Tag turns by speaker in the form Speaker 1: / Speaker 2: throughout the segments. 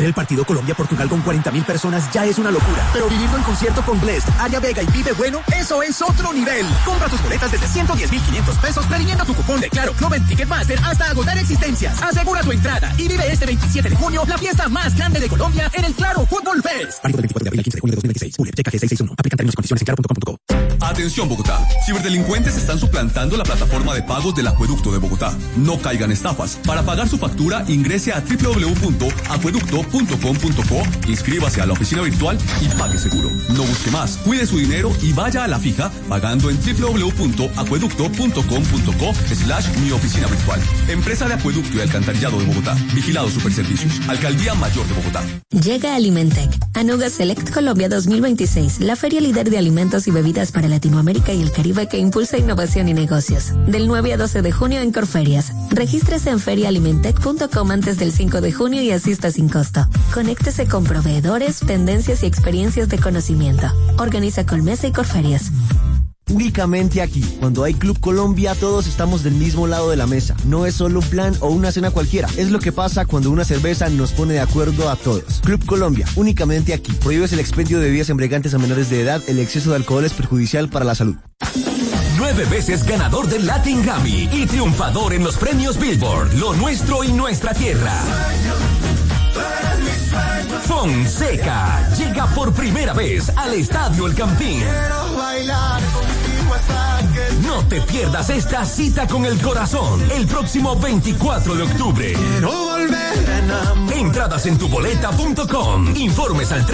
Speaker 1: Ver el partido Colombia-Portugal con 40.000 personas ya es una locura. Pero vivirlo en concierto con Blessd, Aria Vega y Vive Bueno, eso es otro nivel. Compra tus boletas desde 110.500 pesos previniendo tu cupón de Claro Club en Ticketmaster hasta agotar existencias. Asegura tu entrada y vive este 27 de junio la fiesta más grande de Colombia en el Claro Fútbol Fest. Válido del 24 de abril al 15 de junio de 2026. Checa G661. Aplican términos y condiciones en claro.com.co.
Speaker 2: Atención Bogotá, ciberdelincuentes están suplantando la plataforma de pagos del Acueducto de Bogotá. No caigan estafas. Para pagar su factura ingrese a www.acueducto.com.co, inscríbase a la oficina virtual y pague seguro. No busque más, cuide su dinero y vaya a la fija pagando en www.acueducto.com.co/mi oficina virtual. Empresa de Acueducto y Alcantarillado de Bogotá. Vigilado Superservicios. Alcaldía Mayor de Bogotá.
Speaker 3: Llega Alimentec, Anuga Select Colombia 2026, la feria líder de alimentos y bebidas para Latinoamérica y el Caribe que impulsa innovación y negocios. Del 9 a 12 de junio en Corferias. Regístrese en ferialimentec.com antes del 5 de junio y asista sin costo. Conéctese con proveedores, tendencias y experiencias de conocimiento. Organiza Colmesa y Corferias.
Speaker 4: Únicamente aquí, cuando hay Club Colombia, todos estamos del mismo lado de la mesa. No es solo un plan o una cena cualquiera. Es lo que pasa cuando una cerveza nos pone de acuerdo a todos. Club Colombia, únicamente aquí. Prohíbes el expendio de bebidas embriagantes a menores de edad. El exceso de alcohol es perjudicial para la salud.
Speaker 5: 9 veces ganador del Latin Grammy y triunfador en los premios Billboard, Lo Nuestro y Nuestra Tierra. Fonseca llega por primera vez al Estadio El Campín. No te pierdas esta cita con el corazón el próximo 24 de octubre. Entradas en tuboleta.com. Informes al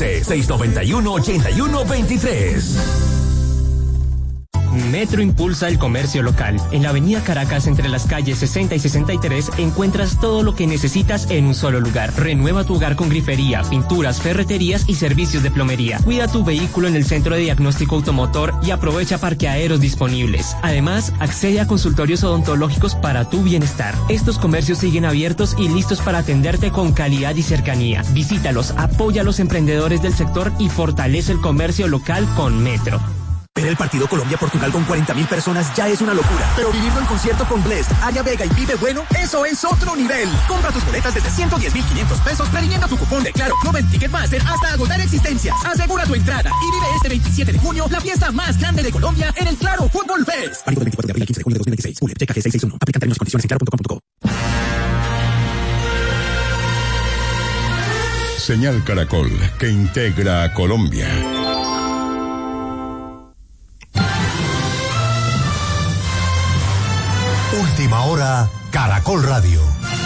Speaker 5: 315-691-8123.
Speaker 6: Metro impulsa el comercio local. En la avenida Caracas, entre las calles 60 y 63, encuentras todo lo que necesitas en un solo lugar. Renueva tu hogar con grifería, pinturas, ferreterías y servicios de plomería. Cuida tu vehículo en el Centro de Diagnóstico Automotor y aprovecha parqueaderos disponibles. Además, accede a consultorios odontológicos para tu bienestar. Estos comercios siguen abiertos y listos para atenderte con calidad y cercanía. Visítalos, apoya a los emprendedores del sector y fortalece el comercio local con Metro.
Speaker 1: Ver el partido Colombia-Portugal con 40.000 personas ya es una locura. Pero vivirlo en concierto con Blessd, Aria Vega y Vive Bueno, eso es otro nivel. Compra tus boletas desde 110.500 pesos previniendo tu cupón de Claro Club en Ticketmaster hasta agotar existencias. Asegura tu entrada y vive este 27 de junio la fiesta más grande de Colombia en el Claro Fútbol Fest. Válido del 24 de abril al 15 de junio de 2026. Checa G661. Aplican términos y condiciones en claro.com.co.
Speaker 7: Señal Caracol, que integra a Colombia.
Speaker 8: Última hora, Caracol Radio.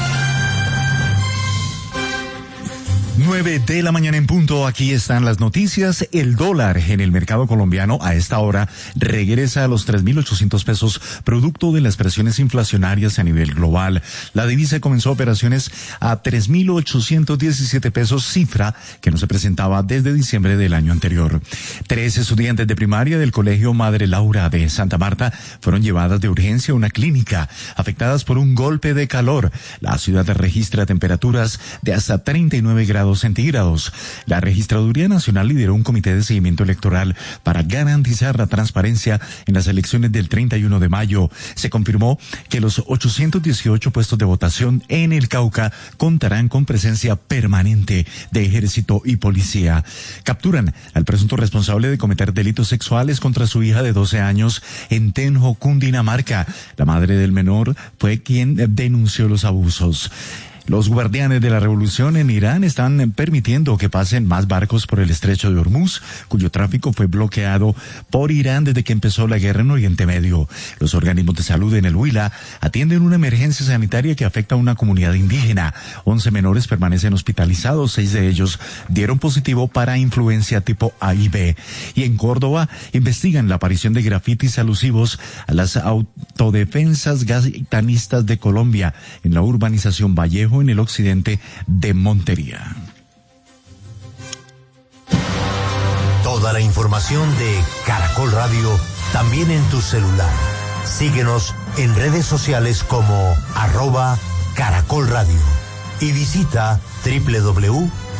Speaker 9: 9 de la mañana en punto, aquí están las noticias. El dólar en el mercado colombiano a esta hora regresa a los 3.800 pesos, producto de las presiones inflacionarias a nivel global. La divisa comenzó operaciones a 3.817 pesos, cifra que no se presentaba desde diciembre del año anterior. 3 estudiantes de primaria del Colegio Madre Laura de Santa Marta fueron llevadas de urgencia a una clínica, afectadas por un golpe de calor. La ciudad registra temperaturas de hasta 39 grados centígrados. La Registraduría Nacional lideró un comité de seguimiento electoral para garantizar la transparencia en las elecciones del 31 de mayo. Se confirmó que los 818 puestos de votación en el Cauca contarán con presencia permanente de ejército y policía. Capturan al presunto responsable de cometer delitos sexuales contra su hija de 12 años en Tenjo, Cundinamarca. La madre del menor fue quien denunció los abusos. Los guardianes de la revolución en Irán están permitiendo que pasen más barcos por el estrecho de Hormuz, cuyo tráfico fue bloqueado por Irán desde que empezó la guerra en Oriente Medio. Los organismos de salud en el Huila atienden una emergencia sanitaria que afecta a una comunidad indígena. 11 menores permanecen hospitalizados, 6 de ellos dieron positivo para influencia tipo A y B. Y en Córdoba investigan la aparición de grafitis alusivos a las autodefensas gaitanistas de Colombia en la urbanización Vallejo, en el occidente de Montería.
Speaker 8: Toda la información de Caracol Radio también en tu celular. Síguenos en redes sociales como @Caracol Radio y visita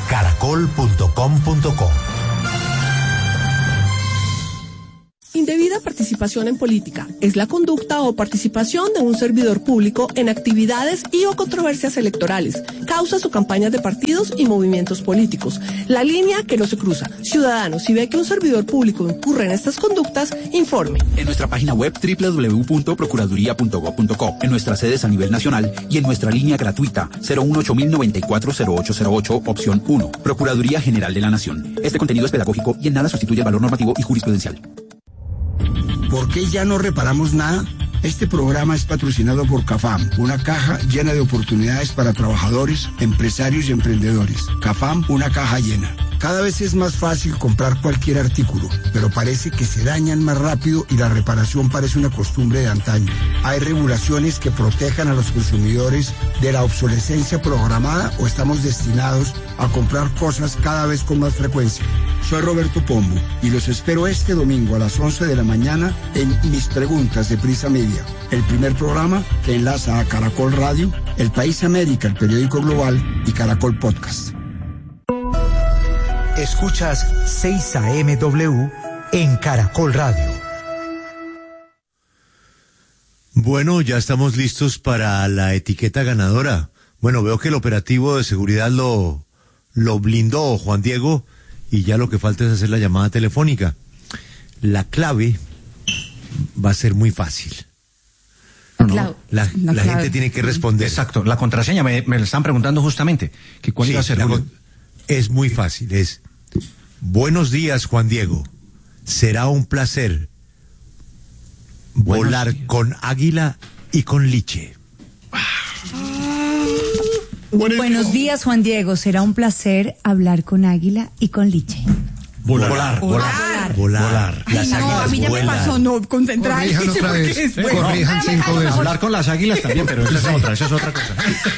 Speaker 8: www.caracol.com.co.
Speaker 10: Indebida de participación en política es la conducta o participación de un servidor público en actividades y o controversias electorales, causas o campañas de partidos y movimientos políticos. La línea que no se cruza. Ciudadano, si ve que un servidor público incurre en estas conductas, informe.
Speaker 1: En nuestra página web www.procuraduría.gov.co, en nuestras sedes a nivel nacional y en nuestra línea gratuita 018-094-0808, opción 1. Procuraduría General de la Nación. Este contenido es pedagógico y en nada sustituye el valor normativo y jurisprudencial.
Speaker 11: ¿Por qué ya no reparamos nada? Este programa es patrocinado por CAFAM, una caja llena de oportunidades para trabajadores, empresarios y emprendedores. CAFAM, una caja llena. Cada vez es más fácil comprar cualquier artículo, pero parece que se dañan más rápido y la reparación parece una costumbre de antaño. ¿Hay regulaciones que protejan a los consumidores de la obsolescencia programada o estamos destinados a comprar cosas cada vez con más frecuencia? Soy Roberto Pombo y los espero este domingo a las 11 de la mañana en Mis Preguntas de Prisa Media, el primer programa que enlaza a Caracol Radio, El País América, el periódico global, y Caracol Podcast.
Speaker 8: Escuchas 6 AM en Caracol Radio.
Speaker 12: Bueno, ya estamos listos para la etiqueta ganadora. Bueno, veo que el operativo de seguridad lo blindó Juan Diego y ya lo que falta es hacer la llamada telefónica. La clave va a ser muy fácil. La gente tiene que responder.
Speaker 13: Exacto, la contraseña me la están preguntando justamente. Que ¿cuál iba a ser?
Speaker 12: Es muy fácil, es: buenos días, Juan Diego. Será un placer volar con águila y con liche.
Speaker 14: Buenos días, Juan Diego. Será un placer hablar con águila y con liche.
Speaker 12: Volar.
Speaker 14: Las águilas
Speaker 15: a mí ya
Speaker 12: vuelan.
Speaker 15: me pasó, no concentrar.
Speaker 13: Corrijan otra vez. Corrijan 5 veces. Hablar con las águilas también, pero esa es otra cosa.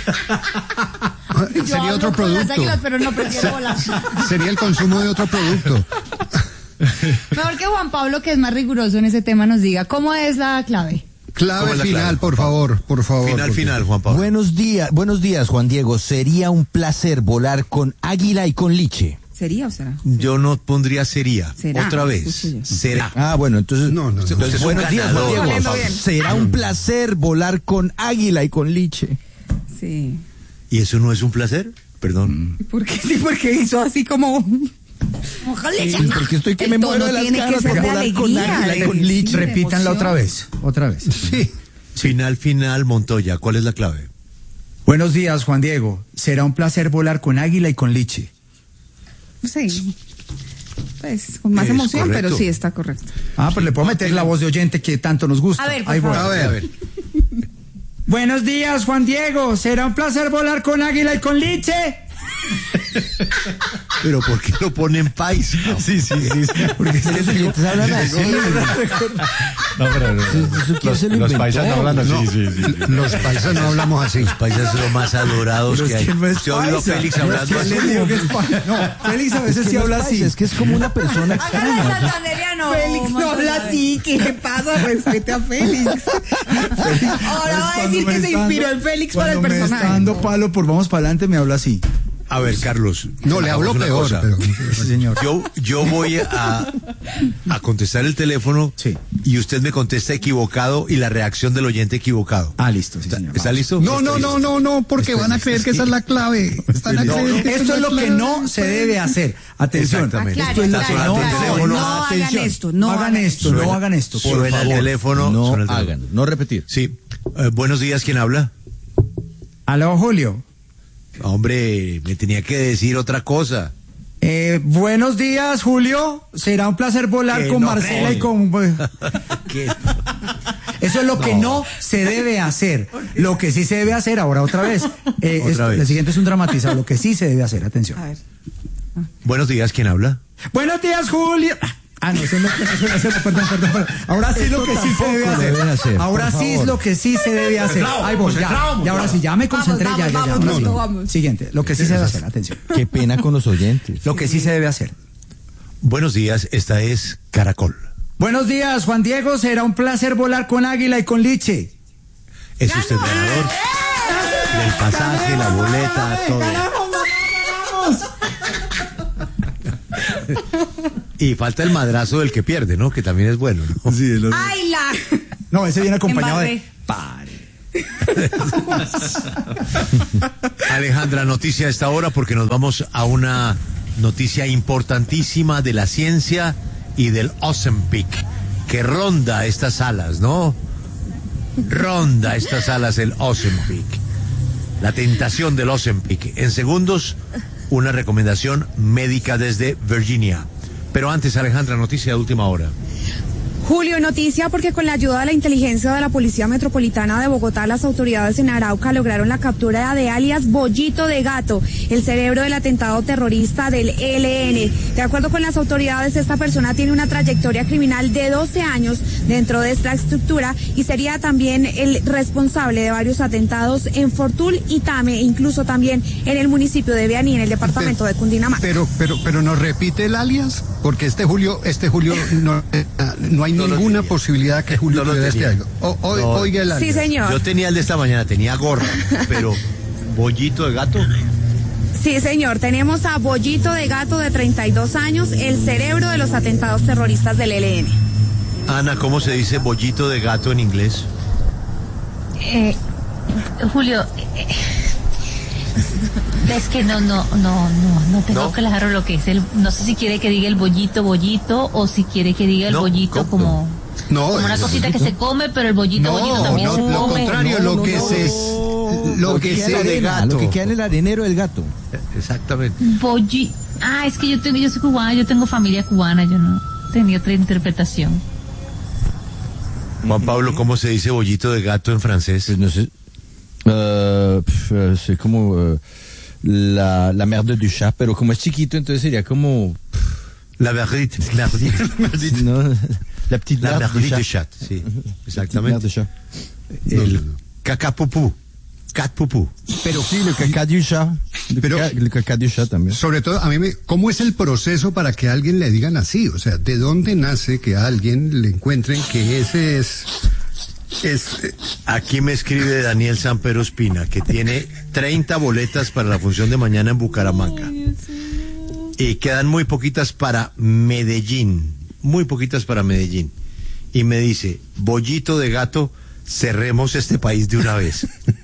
Speaker 14: Sería otro producto. Las águilas, pero no prefiero volar.
Speaker 13: Sería el consumo de otro producto.
Speaker 14: Mejor que Juan Pablo, que es más riguroso en ese tema, nos diga cómo es la clave.
Speaker 13: Clave final, por favor.
Speaker 12: Final, Juan Pablo.
Speaker 16: Buenos días, Juan Diego. Sería un placer volar con águila y con liche.
Speaker 15: ¿Sería o será?
Speaker 12: Yo no pondría sería.
Speaker 15: ¿Será?
Speaker 12: Otra vez. Será.
Speaker 16: Ah, bueno, entonces.
Speaker 13: No.
Speaker 12: Entonces,
Speaker 16: buenos días, Juan Diego. Será un placer volar con águila y con liche.
Speaker 15: Sí.
Speaker 12: ¿Y eso no es un placer? Perdón.
Speaker 15: ¿Por qué? Sí, porque hizo así como...
Speaker 16: Sí, porque estoy que me muero de las ganas por volar con águila y con liche.
Speaker 13: Repítanla otra vez.
Speaker 12: Sí. Final, Montoya. ¿Cuál es la clave?
Speaker 13: Buenos días, Juan Diego. Será un placer volar con águila y con liche.
Speaker 15: Sí. Pues con más emoción, correcto. Pero sí está correcto.
Speaker 13: Pues le puedo meter la voz de oyente que tanto nos gusta.
Speaker 14: A ver, por
Speaker 13: Ahí voy.
Speaker 14: favor.
Speaker 13: A ver. Buenos días, Juan Diego. ¿Será un placer volar con águila y con liche?
Speaker 12: Pero ¿por qué lo ponen paisa?
Speaker 13: Sí.
Speaker 16: Porque los oyentes hablan así.
Speaker 12: No, pero los paisas no hablan así. Sí.
Speaker 13: Los paisas no hablamos así.
Speaker 12: Los paisas son los más adorados que hay. Yo oigo a Félix hablando así.
Speaker 13: No, Félix a veces sí habla así.
Speaker 16: Es que es como una persona extraña.
Speaker 15: Félix no habla así. ¿Qué le pasa? Respete a Félix. Ahora va a decir que se inspiró en Félix para el personaje.
Speaker 13: Me está dando palo por vamos para adelante, me habla así.
Speaker 12: A ver, Carlos.
Speaker 13: No, le hablo peor. Pero, señor.
Speaker 12: Yo voy a contestar el teléfono y usted me contesta equivocado y la reacción del oyente equivocado.
Speaker 13: Listo, sí, señor.
Speaker 12: ¿Está listo?
Speaker 13: No, porque van a creer que esa es la clave. Esto es lo que no se debe hacer. Atención.
Speaker 12: Exactamente.
Speaker 14: Esto es lo que
Speaker 13: no hagan esto.
Speaker 12: Suena el teléfono.
Speaker 16: No hagan. No repetir.
Speaker 12: Sí. Buenos días, ¿quién habla?
Speaker 13: Aló, Julio.
Speaker 12: Hombre, me tenía que decir otra cosa.
Speaker 13: Buenos días, Julio. Será un placer volar con Marcela y con... Eso es lo que no se debe hacer. Lo que sí se debe hacer, ahora otra vez. El siguiente es un dramatizado. Lo que sí se debe hacer, atención.
Speaker 15: A ver.
Speaker 12: Buenos días, ¿quién habla?
Speaker 13: Buenos días, Julio. No, eso es lo que se debe hacer. Perdón. Ahora sí es lo que sí se debe hacer. Ahora sí es lo que sí se debe hacer. Ahí voy, ya. Y ahora sí, ya me concentré, ya.
Speaker 15: Vamos.
Speaker 13: Siguiente, lo que sí se debe hacer, atención.
Speaker 16: Qué pena con los oyentes.
Speaker 13: Lo que sí se debe hacer.
Speaker 12: Buenos días, esta es Caracol.
Speaker 13: Buenos días, Juan Diego. Será un placer volar con águila y con liche.
Speaker 12: Es usted ganador del pasaje, la boleta, todo.
Speaker 13: ¡Ganamos!
Speaker 12: Y falta el madrazo del que pierde, ¿no? Que también es bueno, ¿no?
Speaker 13: Sí,
Speaker 15: ¡Ay, la!
Speaker 13: No, ese viene acompañado de... Pare.
Speaker 12: Alejandra, noticia a esta hora porque nos vamos a una noticia importantísima de la ciencia y del Ozempic, que ronda estas salas, ¿no? Ronda estas salas el Ozempic. La tentación del Ozempic. En segundos, una recomendación médica desde Virginia. Pero antes, Alejandra, noticia de última hora.
Speaker 15: Julio, noticia porque con la ayuda de la inteligencia de la Policía Metropolitana de Bogotá, las autoridades en Arauca lograron la captura de alias Bollito de Gato, el cerebro del atentado terrorista del ELN. De acuerdo con las autoridades, esta persona tiene una trayectoria criminal de 12 años dentro de esta estructura y sería también el responsable de varios atentados en Fortul y Tame, incluso también en el municipio de Beaní, en el departamento de Cundinamarca.
Speaker 17: Pero ¿nos repite el alias? Porque este Julio no hay ninguna posibilidad que Julio tuviera este algo. Oiga el alias.
Speaker 15: Sí, señor.
Speaker 12: Yo tenía el de esta mañana, tenía gorra, pero ¿Bollito de Gato?
Speaker 15: Sí, señor. Tenemos a Bollito de Gato de 32 años, el cerebro de los atentados terroristas del ELN.
Speaker 12: Ana, ¿cómo se dice Bollito de Gato en inglés?
Speaker 18: Julio, es que no tengo claro lo que es no sé si quiere que diga el bollito o si quiere que diga el bollito como una cosita que se come, pero el bollito también se come.
Speaker 17: Lo contrario, lo que
Speaker 16: queda en el arenero del gato.
Speaker 12: Exactamente.
Speaker 18: Es que yo soy cubana, yo tengo familia cubana, yo no tenía otra interpretación.
Speaker 12: Juan Pablo, ¿cómo se dice bollito de gato en francés?
Speaker 16: Pues no sé. C'est como la merde du chat, pero como es chiquito, entonces sería como
Speaker 12: la merdite.
Speaker 16: No, la petite
Speaker 12: merde du chat. Sí, exactamente. El cacapupú. Cat pupú.
Speaker 16: Pero sí, el caca du chat. El caca du chat también.
Speaker 17: Sobre todo, ¿cómo es el proceso para que a alguien le digan así? O sea, ¿de dónde nace que a alguien le encuentren que ese es...
Speaker 12: Aquí me escribe Daniel Sampero Espina, que tiene 30 boletas para la función de mañana en Bucaramanga. Y quedan muy poquitas para Medellín. Y me dice, Bollito de Gato, cerremos este país de una vez.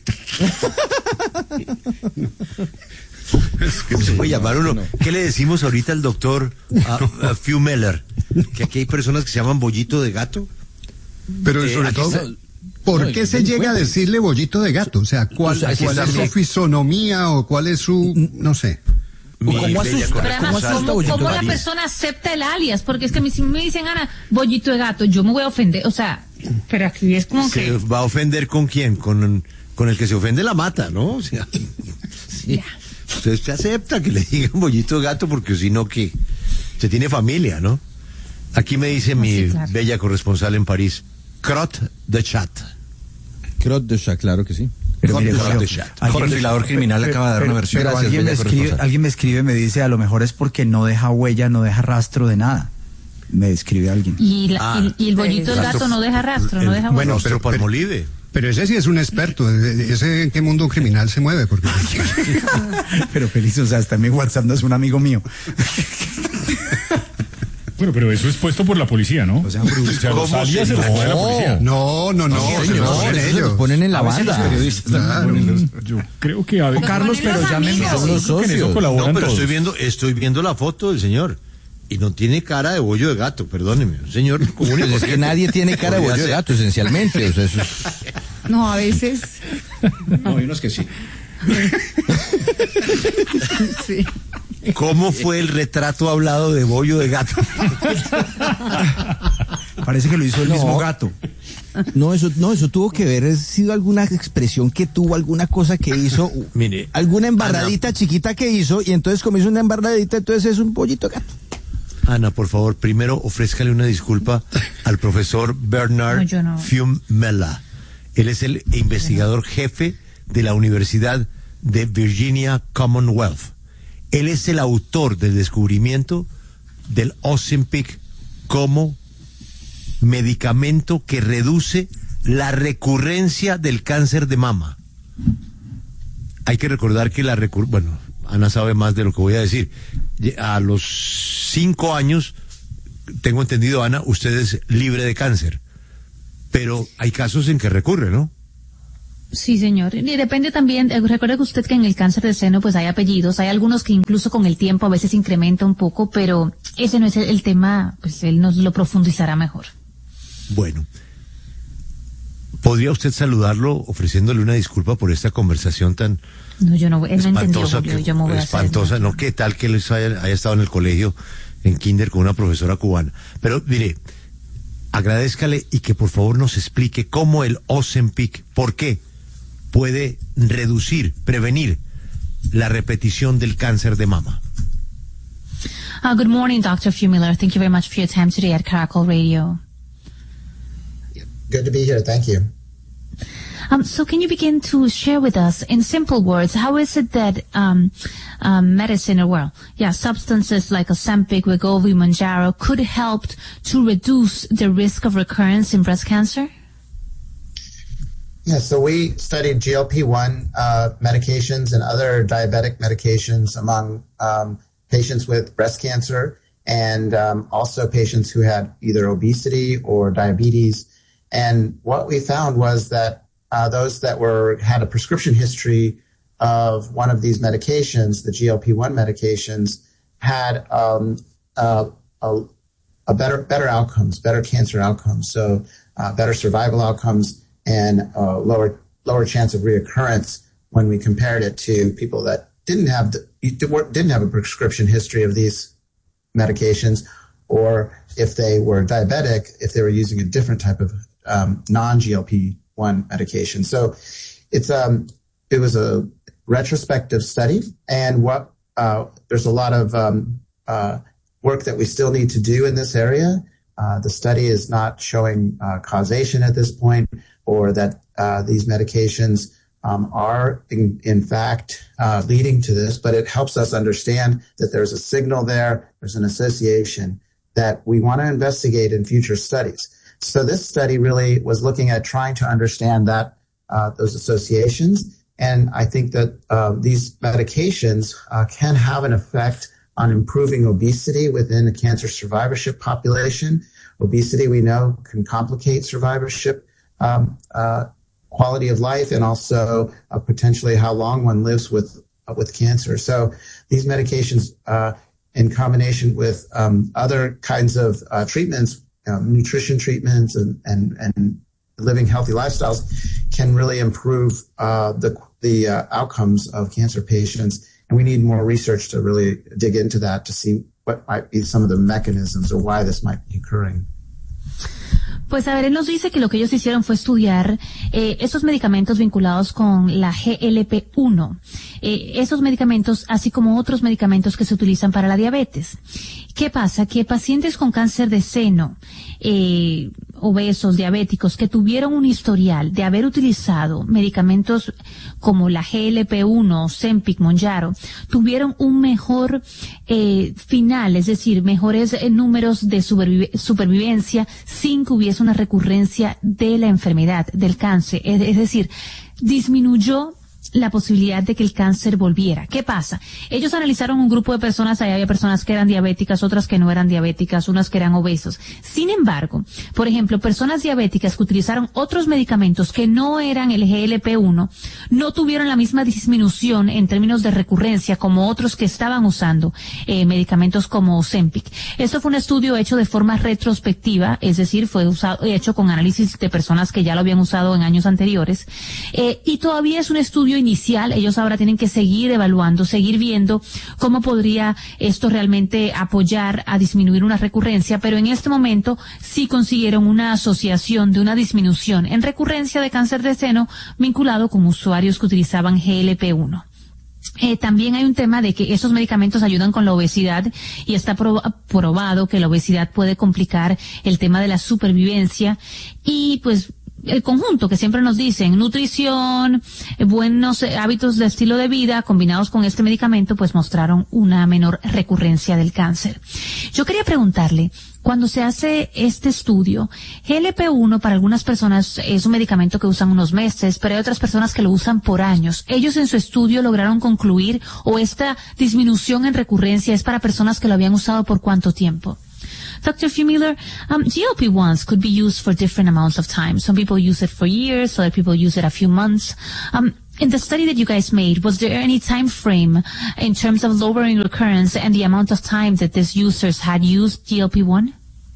Speaker 12: Es que se puede llamar uno. ¿Qué le decimos ahorita al doctor Fumeller? Que aquí hay personas que se llaman Bollito de Gato.
Speaker 17: Pero sobre todo, ¿por qué se llega a decirle Bollito de Gato? O sea, ¿cuál es su fisonomía o cuál es su, no sé?
Speaker 18: ¿Cómo la persona acepta el alias? Porque es que si me dicen, Ana, Bollito de Gato, yo me voy a ofender, o sea, pero aquí es como
Speaker 12: ¿Se va a ofender con quién? Con el que se ofende la mata, ¿no? O sea, sí. Usted se acepta que le digan Bollito de Gato porque si no, que se tiene familia, ¿no? Aquí me dice bella corresponsal en París, Crotte de Chat.
Speaker 16: Crotte de Chat, claro que sí.
Speaker 12: Pero mire,
Speaker 13: el perfilador criminal acaba de dar una versión.
Speaker 16: Pero
Speaker 13: alguien me escribe, me dice, a lo mejor es porque no deja huella, no deja rastro de nada. Me escribe alguien.
Speaker 18: Y el bollito del gato no deja rastro, no deja huella.
Speaker 12: Bueno, pero Palmolive.
Speaker 17: Pero ese sí es un experto, ese en qué mundo criminal se mueve, porque...
Speaker 13: Pero feliz, o sea, hasta en mi WhatsApp no es un amigo mío.
Speaker 19: Bueno, pero eso es puesto por la policía, ¿no?
Speaker 13: O sea,
Speaker 19: los alias se los pone la policía.
Speaker 17: No,
Speaker 16: se los ponen en la banda.
Speaker 19: Yo creo que
Speaker 13: Carlos, pero llámenme
Speaker 16: son los socios.
Speaker 12: No, pero estoy viendo la foto del señor y no tiene cara de bollo de gato, perdóneme, un señor común.
Speaker 16: Pues es que nadie tiene cara de bollo de gato, esencialmente, o sea, eso
Speaker 15: No, a veces.
Speaker 13: No, hay unos que sí.
Speaker 15: Sí.
Speaker 12: ¿Cómo fue el retrato hablado de bollo de gato?
Speaker 13: Parece que lo hizo el mismo gato.
Speaker 16: No, eso tuvo que ver, ha sido alguna expresión que tuvo, alguna cosa que hizo,
Speaker 12: mire,
Speaker 16: alguna embarradita chiquita que hizo, y entonces como hizo una embarradita, entonces es un pollito de gato.
Speaker 12: Ana, por favor, primero ofrézcale una disculpa al profesor Bernard Fiumella. Él es el investigador jefe de la Universidad de Virginia Commonwealth. Él es el autor del descubrimiento del Ozempic como medicamento que reduce la recurrencia del cáncer de mama. Hay que recordar que Ana sabe más de lo que voy a decir. A los 5 años tengo entendido, Ana, usted es libre de cáncer, pero hay casos en que recurre, ¿no?
Speaker 18: Sí, señor. Y depende también, recuerde usted que en el cáncer de seno pues hay apellidos, hay algunos que incluso con el tiempo a veces incrementa un poco, pero ese no es el tema, pues él nos lo profundizará mejor.
Speaker 12: Bueno, ¿podría usted saludarlo ofreciéndole una disculpa por esta conversación tan
Speaker 18: no, yo no, él no entendió,
Speaker 12: Julio,
Speaker 18: yo me voy
Speaker 12: espantosa? No, ¿qué tal que él haya estado en el colegio, en kinder, con una profesora cubana? Pero, mire, agradézcale y que por favor nos explique cómo el Ozempic, ¿por qué puede prevenir la repetición del cáncer de mama?
Speaker 18: Good morning, Dr. Fumiller. Thank you very much for your time today at Caracol Radio.
Speaker 20: Good to be here. Thank you.
Speaker 18: So can you begin to share with us, in simple words, how is it that medicine, or substances like Ozempic, Wegovy, Mounjaro could help to reduce the risk of recurrence in breast cancer?
Speaker 20: Yeah, so we studied GLP-1 medications and other diabetic medications among patients with breast cancer and also patients who had either obesity or diabetes. And what we found was that those that had a prescription history of one of these medications, the GLP-1 medications, had better outcomes, better cancer outcomes, so better survival outcomes and lower chance of reoccurrence when we compared it to people that didn't have a prescription history of these medications, or if they were diabetic, if they were using a different type of non-GLP-1 medication. So it was a retrospective study, and there's a lot of work that we still need to do in this area. The study is not showing causation at this point, or that these medications are in fact leading to this, but it helps us understand that there's a signal there, there's an association that we want to investigate in future studies. So this study really was looking at trying to understand that those associations, and I think that these medications can have an effect on improving obesity within the cancer survivorship population. Obesity, we know, can complicate survivorship, quality of life, and also potentially how long one lives with cancer. So these medications, in combination with other kinds of treatments, nutrition treatments and living healthy lifestyles, can really improve the outcomes of cancer patients. And we need more research to really dig into that to see what might be some of the mechanisms or why this might be occurring.
Speaker 18: Pues a ver, él nos dice que lo que ellos hicieron fue estudiar esos medicamentos vinculados con la GLP-1. Esos medicamentos, así como otros medicamentos que se utilizan para la diabetes. ¿Qué pasa? Que pacientes con cáncer de seno, obesos, diabéticos, que tuvieron un historial de haber utilizado medicamentos como la GLP-1, Ozempic, Mounjaro, tuvieron un mejor final, es decir, mejores números de supervivencia sin que hubiese una recurrencia de la enfermedad, del cáncer. Es decir, disminuyó la posibilidad de que el cáncer volviera. ¿Qué pasa? Ellos analizaron un grupo de personas, ahí había personas que eran diabéticas, otras que no eran diabéticas, unas que eran obesos. Sin embargo, por ejemplo, personas diabéticas que utilizaron otros medicamentos que no eran el GLP-1, no tuvieron la misma disminución en términos de recurrencia como otros que estaban usando medicamentos como Ozempic. Esto fue un estudio hecho de forma retrospectiva, es decir, fue hecho con análisis de personas que ya lo habían usado en años anteriores, y todavía es un estudio inicial. Ellos ahora tienen que seguir evaluando, seguir viendo cómo podría esto realmente apoyar a disminuir una recurrencia, pero en este momento sí consiguieron una asociación de una disminución en recurrencia de cáncer de seno vinculado con usuarios que utilizaban GLP-1. También hay un tema de que esos medicamentos ayudan con la obesidad y está probado que la obesidad puede complicar el tema de la supervivencia y pues el conjunto que siempre nos dicen, nutrición, buenos hábitos de estilo de vida combinados con este medicamento, pues mostraron una menor recurrencia del cáncer. Yo quería preguntarle, cuando se hace este estudio, GLP-1 para algunas personas es un medicamento que usan unos meses, pero hay otras personas que lo usan por años. ¿Ellos en su estudio lograron concluir o esta disminución en recurrencia es para personas que lo habían usado por cuánto tiempo? Dr. Fumiller, GLP-1s could be used for different amounts of time. Some people use it for years, other people use it a few months. In the study that you guys made, was there any time frame in terms of lowering recurrence and the amount of time that these users had used GLP-1?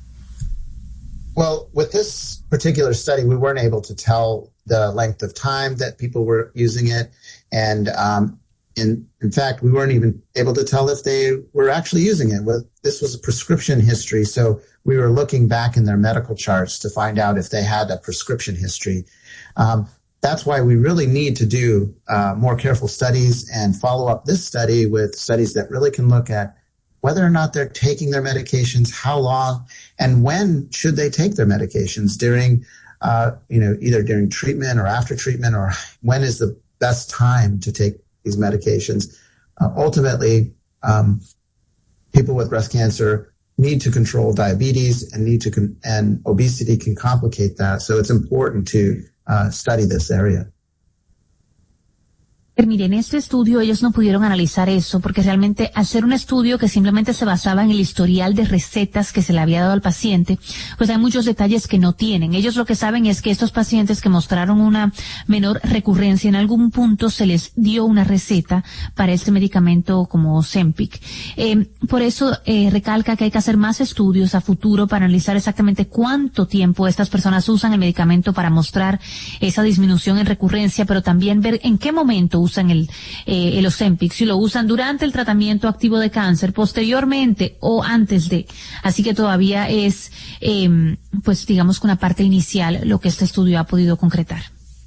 Speaker 20: Well, with this particular study, we weren't able to tell the length of time that people were using it. And in fact, we weren't even able to tell if they were actually using it. This was a prescription history, so we were looking back in their medical charts to find out if they had a prescription history. That's why we really need to do more careful studies and follow up this study with studies that really can look at whether or not they're taking their medications, how long, and when should they take their medications during, either during treatment or after treatment, or when is the best time to take these medications. Ultimately, people with breast cancer need to control diabetes and obesity can complicate that. So it's important to study this area.
Speaker 18: Mire, en este estudio ellos no pudieron analizar eso porque realmente hacer un estudio que simplemente se basaba en el historial de recetas que se le había dado al paciente, pues hay muchos detalles que no tienen. Ellos lo que saben es que estos pacientes que mostraron una menor recurrencia, en algún punto se les dio una receta para este medicamento como Ozempic. Por eso recalca que hay que hacer más estudios a futuro para analizar exactamente cuánto tiempo estas personas usan el medicamento para mostrar esa disminución en recurrencia, pero también ver en qué momento usan el Ozempic, si lo usan durante el tratamiento activo de cáncer, posteriormente o antes de. Así que todavía es, pues digamos que una parte inicial lo que este estudio ha podido concretar.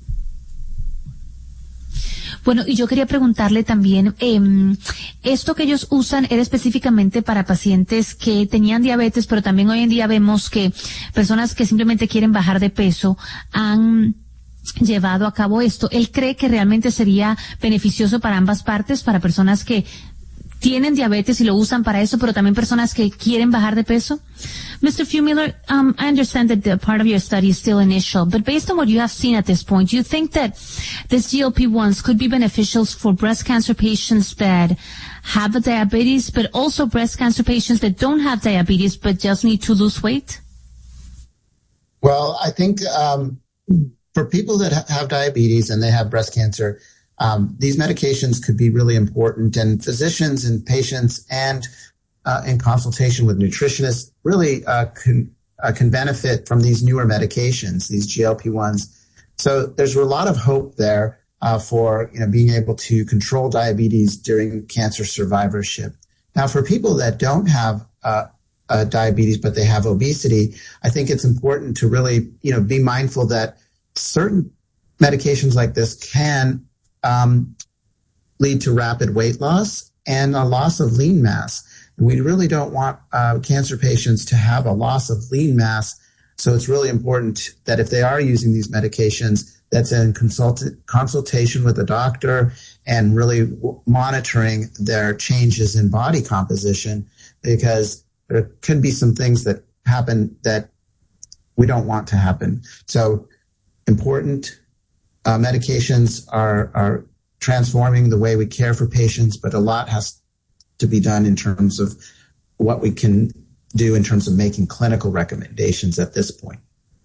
Speaker 18: Bueno, y yo quería preguntarle también, esto que ellos usan era específicamente para pacientes que tenían diabetes, pero también hoy en día vemos que personas que simplemente quieren bajar de peso han llevado a cabo esto. ¿Él cree que realmente sería beneficioso para ambas partes, para personas que tienen diabetes y lo usan para eso, pero también personas que quieren bajar de peso? Mr. Fumiller, I understand that the part of your study is still initial, but based on what you have seen at this point, do you think that these GLP-1s could be beneficial for breast cancer patients that have diabetes, but also breast cancer patients that don't have diabetes but just need to lose weight?
Speaker 20: Well, I think for people that have diabetes and they have breast cancer, these medications could be really important, and physicians and patients and in consultation with nutritionists really can benefit from these newer medications, these GLP-1s. So there's a lot of hope there for being able to control diabetes during cancer survivorship. Now, for people that don't have diabetes but they have obesity, I think it's important to really be mindful that certain medications like this can lead to rapid weight loss and a loss of lean mass. And we really don't want cancer patients to have a loss of lean mass. So it's really important that if they are using these medications, that's in consultation with a doctor and really monitoring their changes in body composition, because there can be some things that happen that we don't want to happen. So important medications are transforming the way we care for patients, but a lot has to be done in terms of what we can do in terms of making clinical recommendations at this point.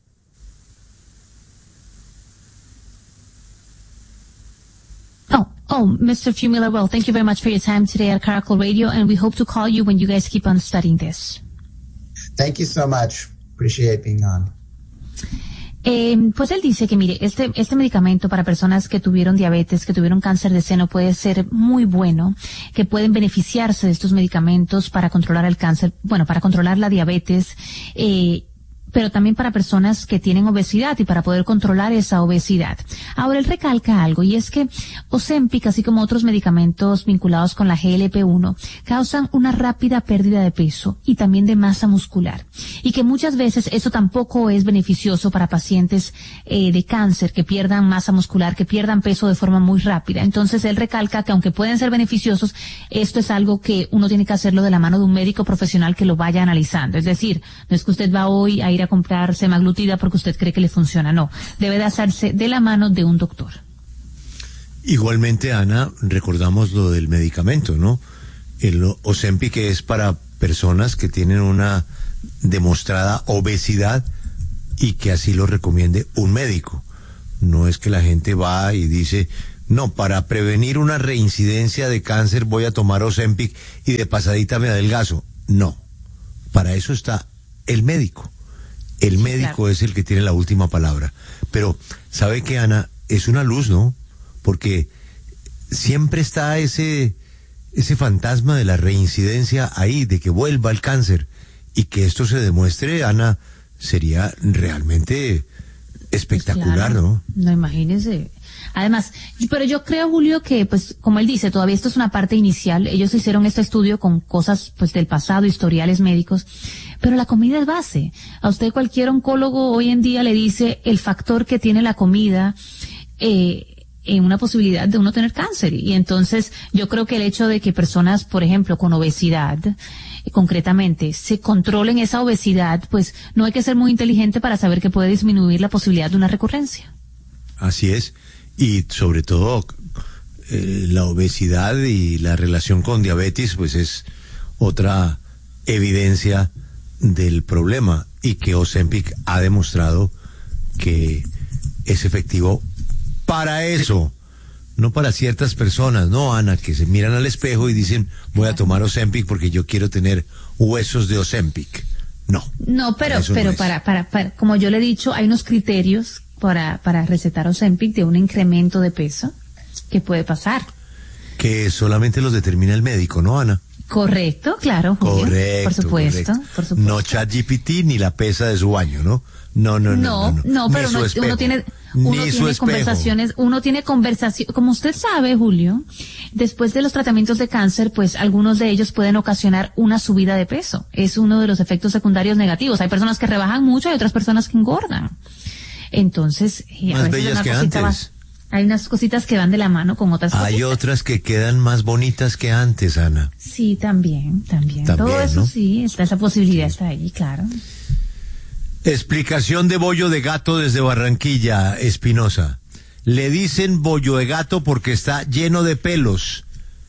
Speaker 18: Oh, Mr. Fumiller, well, thank you very much for your time today at Caracol Radio, and we hope to call you when you guys keep on studying this.
Speaker 20: Thank you so much. Appreciate being on.
Speaker 18: Pues él dice que mire, este medicamento para personas que tuvieron diabetes, que tuvieron cáncer de seno puede ser muy bueno, que pueden beneficiarse de estos medicamentos para controlar el cáncer, bueno, para controlar la diabetes, pero también para personas que tienen obesidad y para poder controlar esa obesidad. Ahora él recalca algo, y es que Ozempic, así como otros medicamentos vinculados con la GLP-1, causan una rápida pérdida de peso y también de masa muscular, y que muchas veces eso tampoco es beneficioso para pacientes de cáncer que pierdan masa muscular, que pierdan peso de forma muy rápida. Entonces él recalca que aunque pueden ser beneficiosos, esto es algo que uno tiene que hacerlo de la mano de un médico profesional que lo vaya analizando. Es decir, no es que usted va hoy a ir a comprar semaglutida porque usted cree que le funciona, no, debe de hacerse de la mano de un doctor.
Speaker 12: Igualmente, Ana, recordamos lo del medicamento, ¿no? El Ozempic es para personas que tienen una demostrada obesidad y que así lo recomiende un médico. No es que la gente va y dice, no, para prevenir una reincidencia de cáncer voy a tomar Ozempic y de pasadita me adelgazo. No, para eso está el médico. El médico, claro, es el que tiene la última palabra. Pero, ¿sabe qué, Ana? Es una luz, ¿no? Porque siempre está ese fantasma de la reincidencia ahí, de que vuelva el cáncer. Y que esto se demuestre, Ana, sería realmente espectacular, pues claro, ¿no?
Speaker 18: No, imagínese. Además, pero yo creo, Julio, que, pues, como él dice, todavía esto es una parte inicial. Ellos hicieron este estudio con cosas, pues, del pasado, historiales médicos. Pero la comida es base. A usted cualquier oncólogo hoy en día le dice el factor que tiene la comida, en una posibilidad de uno tener cáncer. Y entonces, yo creo que el hecho de que personas, por ejemplo, con obesidad, concretamente, se controlen esa obesidad, pues, no hay que ser muy inteligente para saber que puede disminuir la posibilidad de una recurrencia.
Speaker 12: Así es. Y sobre todo, la obesidad y la relación con diabetes, pues es otra evidencia del problema, y que Ozempic ha demostrado que es efectivo para eso, no para ciertas personas, ¿no, Ana? Que se miran al espejo y dicen, voy a tomar Ozempic porque yo quiero tener huesos de Ozempic. No.
Speaker 18: No, pero para, como yo le he dicho, hay unos criterios para recetar Ozempic de un incremento de peso que puede pasar.
Speaker 12: Que solamente los determina el médico, ¿no, Ana?
Speaker 18: Correcto, claro, Julio. Correcto, por supuesto.
Speaker 12: No ChatGPT ni la pesa de su baño, ¿no? No,
Speaker 18: pero uno tiene conversaciones, como usted sabe, Julio, después de los tratamientos de cáncer, pues algunos de ellos pueden ocasionar una subida de peso. Es uno de los efectos secundarios negativos. Hay personas que rebajan mucho y otras personas que engordan. Entonces,
Speaker 12: más bellas que antes.
Speaker 18: Hay unas cositas que van de la mano con otras cositas.
Speaker 12: Hay otras que quedan más bonitas que antes, Ana.
Speaker 18: Sí, también. Todo eso, ¿no? Sí, esa posibilidad está ahí, claro.
Speaker 12: Explicación de bollo de gato desde Barranquilla, Espinosa. Le dicen bollo de gato porque está lleno de pelos.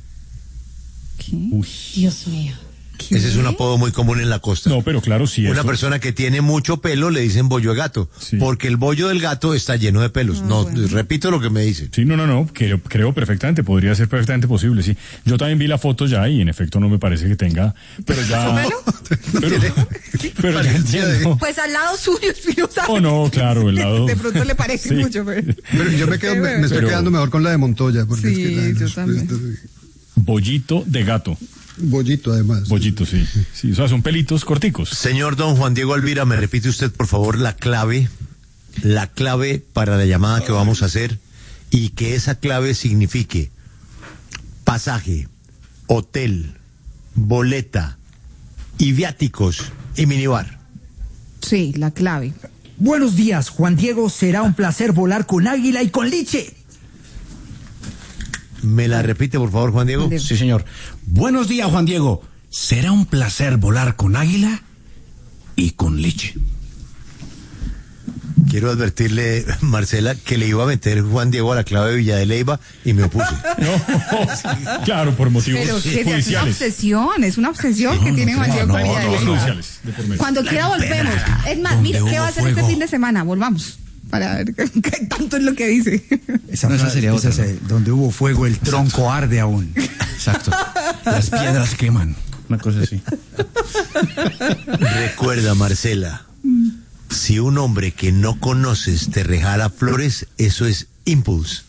Speaker 18: ¿Qué? Uy. Dios mío. ¿Qué?
Speaker 12: Ese es un apodo muy común en la costa.
Speaker 19: No, pero claro, sí.
Speaker 12: Una persona que tiene mucho pelo le dicen bollo de gato, sí, porque el bollo del gato está lleno de pelos. Bueno. Repito lo que me dice.
Speaker 19: Sí, no, creo perfectamente, podría ser perfectamente posible, sí. Yo también vi la foto ya y en efecto no me parece que tenga, pero ya... pero ya entiendo.
Speaker 15: Pues al lado suyo, Espinosa.
Speaker 19: Oh, no, claro, el lado...
Speaker 15: De pronto le parece mucho,
Speaker 17: pero yo me estoy quedando mejor con la de Montoya. Porque
Speaker 15: sí, es que yo también.
Speaker 19: Bollito de gato.
Speaker 17: Bollito, además.
Speaker 19: Bollito, sí. O sea, son pelitos corticos.
Speaker 12: Señor don Juan Diego Alvira, ¿me repite usted, por favor, la clave para la llamada que vamos a hacer, y que esa clave signifique pasaje, hotel, boleta, y viáticos y minibar?
Speaker 15: Sí, la clave.
Speaker 13: Buenos días, Juan Diego. Será un placer volar con Águila y con Liche.
Speaker 12: ¿Me la repite, por favor, Juan Diego?
Speaker 21: Sí, señor. Buenos días, Juan Diego. Será un placer volar con Águila y con Liche.
Speaker 12: Quiero advertirle, Marcela, que le iba a meter Juan Diego a la clave de Villa de Leyva y me opuse.
Speaker 19: No, claro, por motivos judiciales.
Speaker 15: Es una obsesión que tiene Juan Diego con Villa de Leyva. Cuando quiera volvemos. Es más, mire, ¿qué va a hacer este fin de semana? Volvamos. Para ver qué tanto es lo que dice.
Speaker 13: Esa sería otra. Donde hubo fuego, el tronco arde aún.
Speaker 21: Exacto. Las piedras queman. Una cosa así.
Speaker 12: Recuerda, Marcela, si un hombre que no conoces te regala flores, eso es impulse.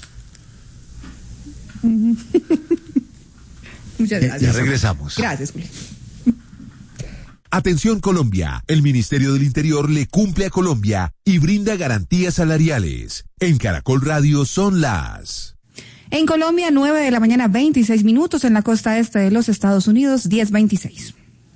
Speaker 15: Muchas gracias.
Speaker 12: Ya regresamos.
Speaker 15: Gracias, Julio.
Speaker 22: Atención Colombia, el Ministerio del Interior le cumple a Colombia y brinda garantías salariales. En Caracol Radio son las...
Speaker 15: En Colombia, 9 de la mañana, 26 minutos. En la costa este de los Estados Unidos, 10:26.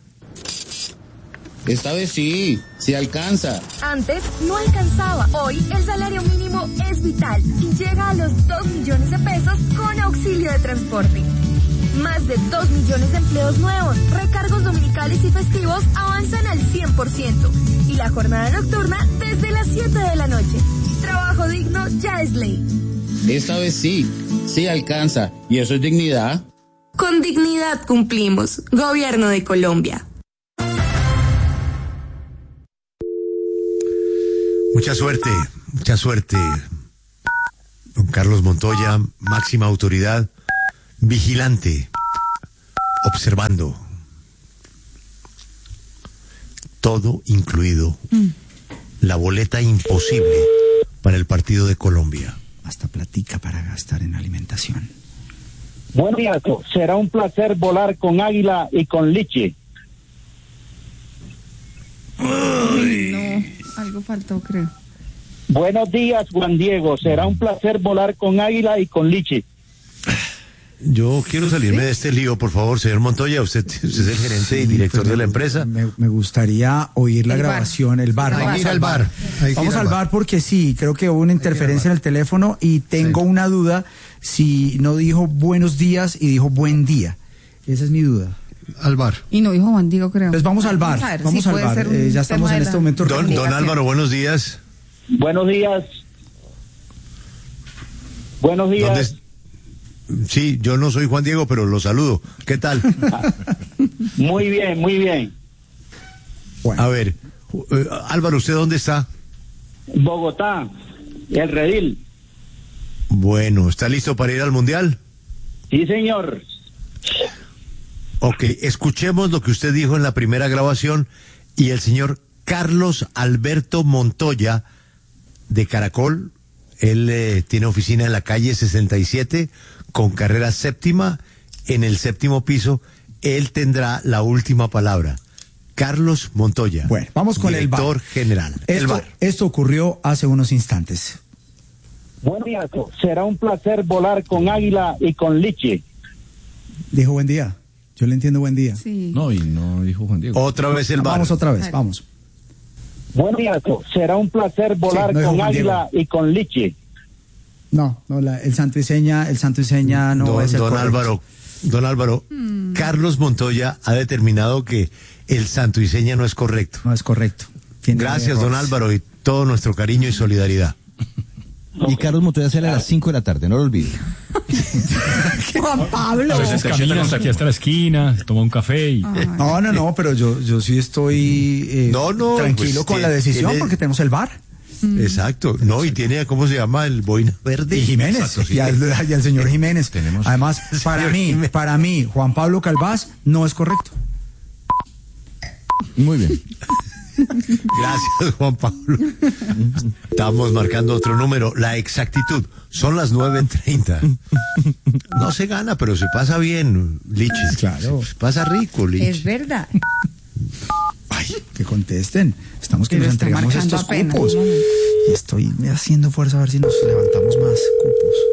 Speaker 23: Esta vez sí alcanza.
Speaker 24: Antes no alcanzaba. Hoy el salario mínimo es vital y llega a los 2 millones de pesos con auxilio de transporte. Más de 2 millones de empleos nuevos, recargos dominicales y festivos avanzan al 100%. Y la jornada nocturna desde las 7 de la noche. Trabajo digno ya es ley.
Speaker 23: Esta vez sí alcanza. ¿Y eso es dignidad?
Speaker 24: Con dignidad cumplimos. Gobierno de Colombia.
Speaker 12: Mucha suerte, don Carlos Montoya, máxima autoridad, vigilante, observando, todo incluido, la boleta imposible para el partido de Colombia.
Speaker 13: Hasta platica para gastar en alimentación.
Speaker 2: Buen día, será un placer volar con Águila y con Lichi.
Speaker 15: No, algo faltó, creo.
Speaker 2: Buenos días, Juan Diego. Será un placer volar con Águila y con Lichi.
Speaker 12: Yo quiero salirme de este lío, por favor, señor Montoya. Usted es el gerente y director de la empresa.
Speaker 13: Me gustaría oír la grabación, el bar.
Speaker 17: Hay que ir al bar.
Speaker 13: Vamos al bar porque sí, creo que hubo una interferencia en el teléfono y tengo una duda si no dijo buenos días y dijo buen día. Esa es mi duda.
Speaker 17: Al bar.
Speaker 15: Y no dijo Juan Diego, creo.
Speaker 13: Entonces vamos al bar. Vamos al bar. Ya estamos en este momento.
Speaker 12: Don Álvaro, buenos días.
Speaker 2: Buenos días. Buenos días.
Speaker 12: Sí, yo no soy Juan Diego, pero lo saludo. ¿Qué tal?
Speaker 2: Muy bien, muy bien.
Speaker 12: Bueno. A ver, Álvaro, ¿usted dónde está?
Speaker 2: Bogotá, el Redil.
Speaker 12: Bueno, ¿está listo para ir al Mundial?
Speaker 2: Sí, señor.
Speaker 12: Ok, escuchemos lo que usted dijo en la primera grabación y el señor Carlos Alberto Montoya de Caracol, él tiene oficina en la calle 67 con carrera séptima en el 7º piso, él tendrá la última palabra. Carlos Montoya.
Speaker 13: Bueno, vamos con el bar.
Speaker 12: Director general.
Speaker 13: Esto ocurrió hace unos instantes.
Speaker 2: Buen día, será un placer volar con Águila y con Lichi.
Speaker 13: Dijo buen día. Yo le entiendo buen día.
Speaker 15: Sí.
Speaker 19: No, y no dijo Juan Diego.
Speaker 12: Otra vez el bar.
Speaker 13: Vamos otra vez, vamos.
Speaker 2: Buen día, será un placer volar con Águila y con Lichi.
Speaker 13: No, el santo y seña no es el correcto.
Speaker 12: Don Álvaro, Carlos Montoya ha determinado que el santo y seña no es correcto.
Speaker 13: No es correcto.
Speaker 12: Gracias, don Álvaro, y todo nuestro cariño y solidaridad.
Speaker 16: Y Carlos Montoya sale a las 5 de la tarde, no lo olvide.
Speaker 15: Juan Pablo.
Speaker 19: A veces caminas aquí hasta la esquina, toma un café y...
Speaker 13: No, pero yo sí estoy tranquilo con la decisión porque tenemos el bar.
Speaker 12: Exacto, no, y tiene, ¿cómo se llama? El Boina Verde.
Speaker 13: Y Jiménez, exacto, sí. y al señor Jiménez. Además, para mí, Juan Pablo Calvás no es correcto.
Speaker 16: Muy bien.
Speaker 12: Gracias, Juan Pablo. Estamos marcando otro número, la exactitud. Son las 9:30. No se gana, pero se pasa bien, Lichis.
Speaker 13: Claro.
Speaker 12: Se pasa rico, Lichis.
Speaker 15: Es verdad.
Speaker 13: Ay, que contesten. Estamos que nos entregamos estos cupos. Y estoy haciendo fuerza a ver si nos levantamos más cupos.